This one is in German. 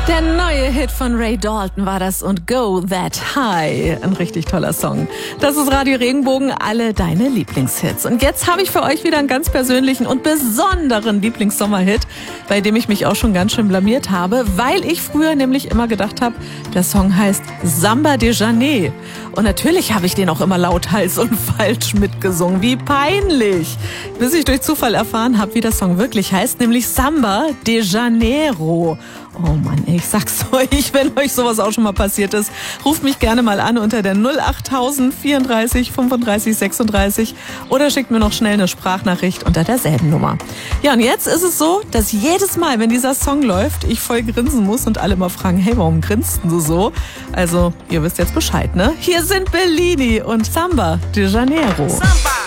Der neue Hit von Ray Dalton war das und Go That High. Ein richtig toller Song. Das ist Radio Regenbogen, alle deine Lieblingshits. Und jetzt habe ich für euch wieder einen ganz persönlichen und besonderen Lieblingssommerhit, bei dem ich mich auch schon ganz schön blamiert habe, weil ich früher nämlich immer gedacht habe, der Song heißt Samba de Janeiro. Und natürlich habe ich den auch immer lauthals und falsch mitgesungen. Wie peinlich. Bis ich durch Zufall erfahren habe, wie der Song wirklich heißt, nämlich Samba de Janeiro. Oh Mann, ich sag's euch, wenn euch sowas auch schon mal passiert ist, ruft mich gerne mal an unter der 08000 34 35 36 oder schickt mir noch schnell eine Sprachnachricht unter derselben Nummer. Ja, und jetzt ist es so, dass jedes Mal, wenn dieser Song läuft, ich voll grinsen muss und alle mal fragen, hey, warum grinst du so? Also, ihr wisst jetzt Bescheid, ne? Hier sind Bellini und Samba de Janeiro.